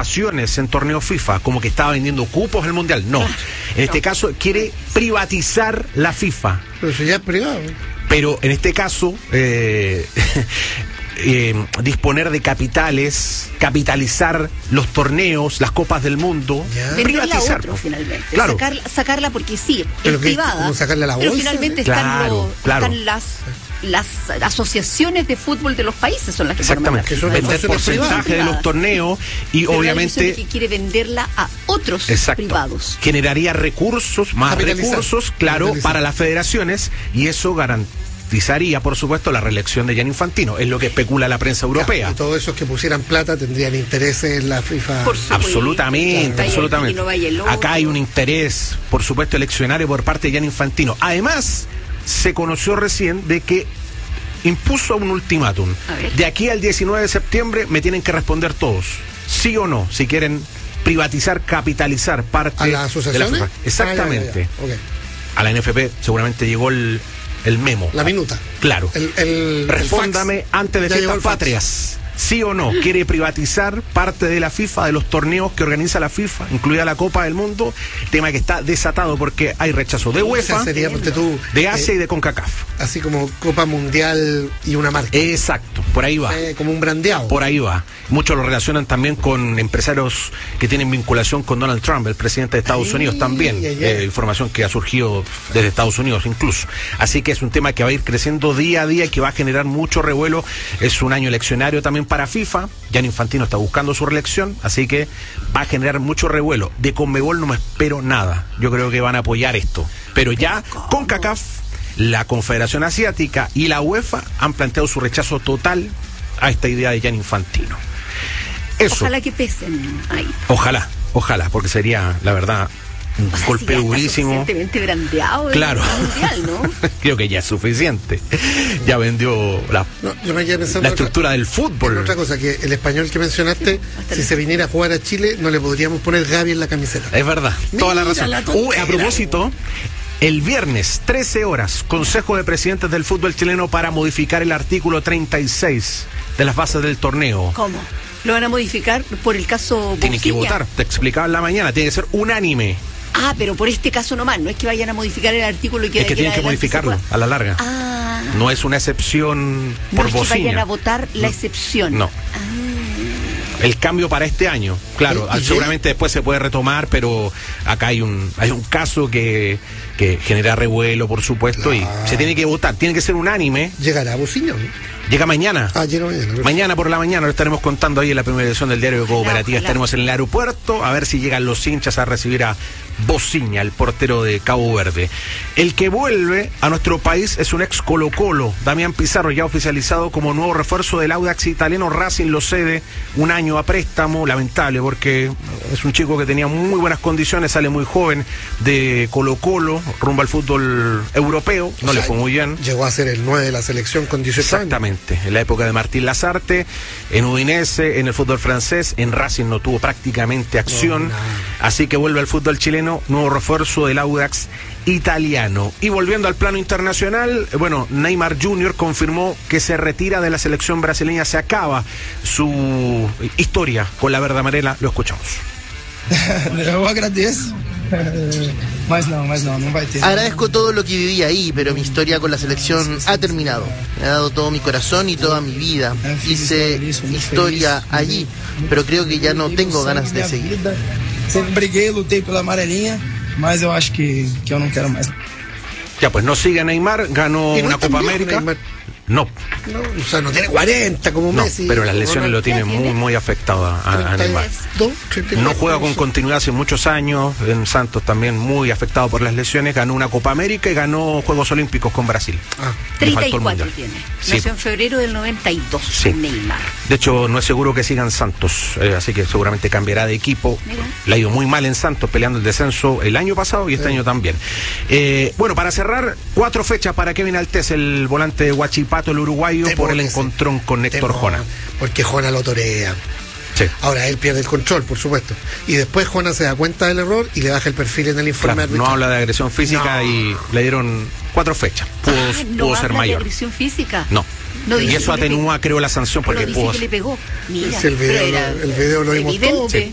participaciones en torneos FIFA, como que estaba vendiendo cupos al Mundial. No, en este caso quiere privatizar la FIFA. Pero eso ya es privado. Pero en este caso, disponer de capitales, capitalizar los torneos, las copas del mundo, privatizar otro, finalmente. Claro. Sacarla porque sí, es privada. ¿Cómo sacarla a la bolsa? Pero finalmente están las asociaciones de fútbol de los países son las que exactamente, vender porcentaje de los torneos y pero obviamente que quiere venderla a otros privados. Generaría recursos, más recursos, claro, para las federaciones, y eso garantizaría, por supuesto, la reelección de Gianni Infantino. Es lo que especula la prensa europea. Y todos esos que pusieran plata tendrían intereses en la FIFA. Absolutamente, absolutamente. Acá hay un interés, por supuesto, eleccionario por parte de Gianni Infantino. Además, se conoció recién de que impuso un ultimátum. De aquí al 19 de septiembre me tienen que responder todos, sí o no, si quieren privatizar, capitalizar parte ¿a las asociaciones? De la FIFA. Exactamente. Okay. A la NFP seguramente llegó el memo. La minuta. Claro. Respóndame antes de fiestas patrias. ¿Sí o no quiere privatizar parte de la FIFA, de los torneos que organiza la FIFA, incluida la Copa del Mundo? Tema que está desatado porque hay rechazo de UEFA, de Asia y de CONCACAF. Así como Copa Mundial y una marca. Exacto, por ahí va. Como un brandeado. Por ahí va. Muchos lo relacionan también con empresarios que tienen vinculación con Donald Trump, el presidente de Estados Unidos también. Información que ha surgido desde Estados Unidos incluso. Así que es un tema que va a ir creciendo día a día y que va a generar mucho revuelo. Es un año eleccionario también para FIFA. Gianni Infantino está buscando su reelección, así que va a generar mucho revuelo. De Conmebol no me espero nada. Yo creo que van a apoyar esto. Pero ya CONCACAF, la Confederación Asiática y la UEFA han planteado su rechazo total a esta idea de Gianni Infantino. Eso. Ojalá que pesen ahí. Ojalá, porque sería, la verdad, un golpe durísimo. Suficientemente brandeado. Claro. Mundial, ¿no? Creo que ya es suficiente. Ya vendió la estructura del fútbol. Otra cosa, que el español que mencionaste, si se viniera a jugar a Chile, no le podríamos poner Gaby en la camiseta. Es verdad, toda la razón. A propósito, el viernes, 13 horas, Consejo de Presidentes del Fútbol Chileno para modificar el artículo 36 de las bases del torneo. ¿Cómo? ¿Lo van a modificar por el caso Tienen que votar, te explicaba en la mañana, tiene que ser unánime. Ah, pero por este caso nomás, no es que vayan a modificar el artículo y que... Es que tienen que modificarlo a la larga. No es una excepción por bocina. No es que vayan a votar la excepción. No. El cambio para este año, claro, seguramente después se puede retomar, pero acá hay un caso que genera revuelo, por supuesto, y se tiene que votar, tiene que ser unánime. ¿Llegará a Bocina? Llega mañana. Llega mañana. Mañana por la mañana lo estaremos contando ahí en la primera edición del Diario de Cooperativa. Estaremos en el aeropuerto a ver si llegan los hinchas a recibir a Bociña, el portero de Cabo Verde. El que vuelve a nuestro país es un ex Colo-Colo, Damián Pizarro, ya oficializado como nuevo refuerzo del Audax italiano. Racing lo cede un año a préstamo, lamentable porque es un chico que tenía muy buenas condiciones, sale muy joven de Colo-Colo rumbo al fútbol europeo, no le fue muy bien. Llegó a ser el 9 de la selección con 18 años. Exactamente, en la época de Martín Lazarte, en Udinese, en el fútbol francés, en Racing no tuvo prácticamente acción, así que vuelve al fútbol chileno, nuevo refuerzo del Audax italiano. Y volviendo al plano internacional, bueno, Neymar Jr. confirmó que se retira de la selección brasileña, se acaba su historia con la verde amarela, lo escuchamos. Eu agradeço, mas não vai ter. Agradezco todo lo que viví ahí, pero mi historia con la selección ha terminado. Me ha dado todo mi corazón y toda mi vida. Hice historia allí, pero creo que ya no tengo ganas de seguir. Sempre briguei, lutei pela amarelinha, mas eu acho que eu não quero mais. Ya, pues no sigue Neymar, ganó una Copa América. Neymar. No, o sea, no tiene 40 como Messi. Pero las lesiones lo tienen muy afectado a Neymar. No juega con continuidad hace muchos años. En Santos también muy afectado por las lesiones. Ganó una Copa América y ganó Juegos Olímpicos con Brasil. 34 tiene. Nació en febrero del 92. Neymar. De hecho, no es seguro que siga en Santos, así que seguramente cambiará de equipo. Le ha ido muy mal en Santos, peleando el descenso el año pasado y este año también. Bueno, para cerrar, 4 fechas para Kevin Altés, el volante de Huachipato, el uruguayo, por el encontrón con Héctor Jona. Porque Jona lo torea. Sí. Ahora él pierde el control, por supuesto. Y después Jona se da cuenta del error y le baja el perfil en el informe arbitral. No habla de agresión física y le dieron 4 fechas. Pudo ser mayor. ¿De agresión física? No. Y eso atenúa, creo, la sanción porque dice que le pegó. Mira, el video lo vimos todos.